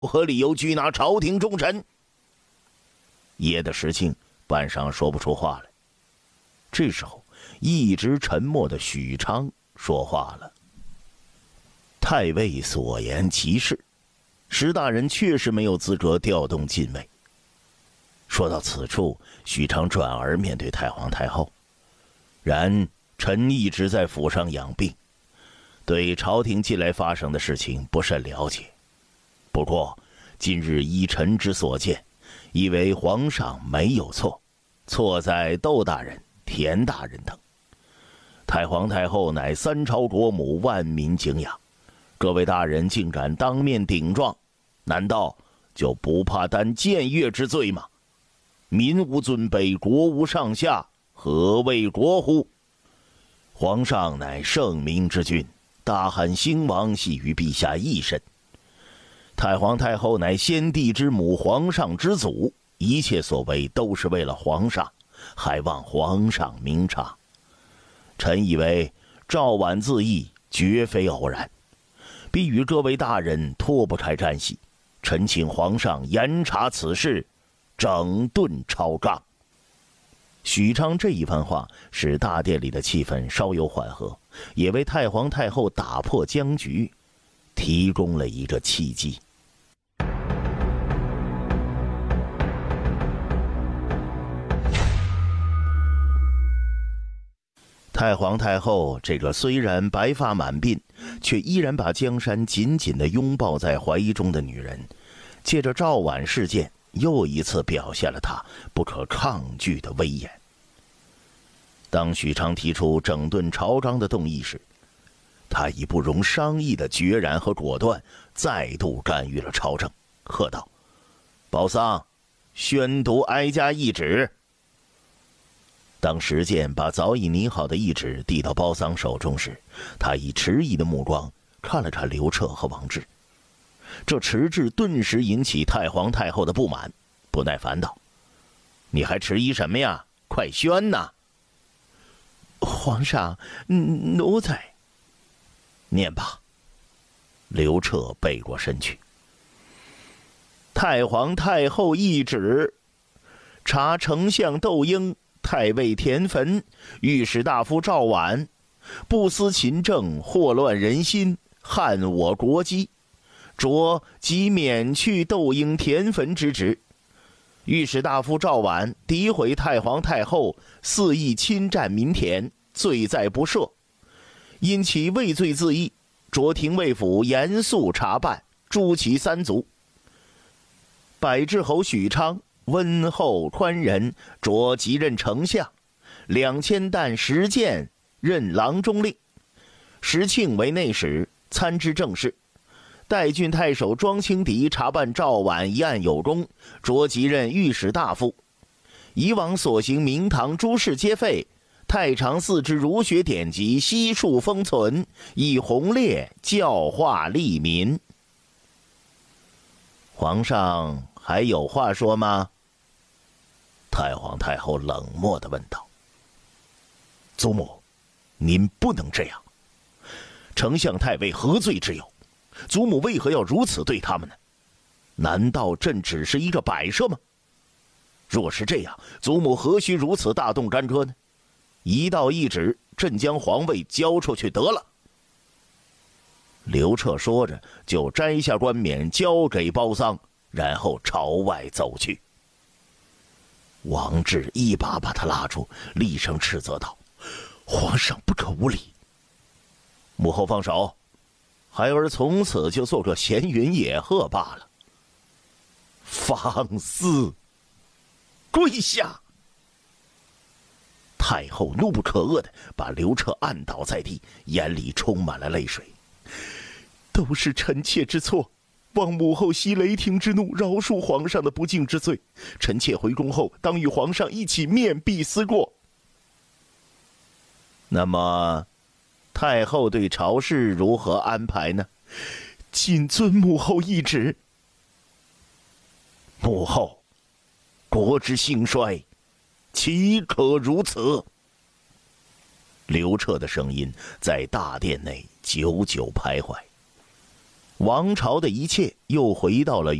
何理由拘拿朝廷重臣？噎得石庆半晌说不出话来。这时候，一直沉默的许昌说话了：“太尉所言极是，石大人确实没有资格调动禁卫。”说到此处，许昌转而面对太皇太后：“然臣一直在府上养病，对朝廷近来发生的事情不甚了解。不过今日依臣之所见，以为皇上没有错，错在窦大人、田大人等。太皇太后乃三朝国母，万民敬仰，各位大人竟敢当面顶撞，难道就不怕担僭越之罪吗？民无尊卑，国无上下，何谓国乎？皇上乃圣明之君，大汉兴亡系于陛下一身。太皇太后乃先帝之母，皇上之祖，一切所为都是为了皇上，还望皇上明察。臣以为赵婉自缢绝非偶然，必与各位大人脱不开干系。臣请皇上严查此事，整顿朝纲。许昌这一番话使大殿里的气氛稍有缓和，也为太皇太后打破僵局提供了一个契机。太皇太后这个虽然白发满鬓，却依然把江山紧紧地拥抱在怀中的女人，借着赵婉事件又一次表现了她不可抗拒的威严。当许昌提出整顿朝纲的动议时，他以不容商议的决然和果断再度干预了朝政，喝道：“包桑，宣读哀家懿旨。”当石建把早已拟好的懿旨递到包桑手中时，他以迟疑的目光看了看刘彻和王志。这迟滞顿时引起太皇太后的不满，不耐烦道：“你还迟疑什么呀？快宣呐！”“ 皇上，奴才……”“ 念吧。”刘彻背过身去。太皇太后懿旨：查丞相窦婴、太尉田汾、御史大夫赵婉，不思勤政，祸乱人心，害我国基，着即免去窦婴、田汾之职。御史大夫赵婉诋毁太皇太后，肆意侵占民田，罪在不赦，因其畏罪自缢，着廷尉府严肃查办，诛其三族。百志侯许昌温厚宽仁，着即任丞相，2000担石剑任郎中令。石庆为内史，参知政事。代郡太守庄清迪查办赵婉一案有功，着即任御史大夫。以往所行明堂诸事皆废，太常寺之儒学典籍悉数封存，以弘烈教化利民。皇上还有话说吗？太皇太后冷漠地问道。祖母，您不能这样。丞相太尉何罪之有？祖母为何要如此对他们呢？难道朕只是一个摆设吗？若是这样，祖母何须如此大动干戈呢？一道懿旨，朕将皇位交出去得了。刘彻说着，就摘下冠冕交给包桑，然后朝外走去。王志一把把他拉住，厉声斥责道：“皇上不可无礼！母后放手，孩儿从此就做个闲云野鹤罢了。”放肆！跪下！太后怒不可遏地把刘彻按倒在地，眼里充满了泪水。都是臣妾之错，望母后息雷霆之怒，饶恕皇上的不敬之罪。臣妾回宫后，当与皇上一起面壁思过。那么，太后对朝事如何安排呢？谨遵母后懿旨。母后，国之兴衰，岂可如此？刘彻的声音在大殿内久久徘徊。 王朝的一切又回到了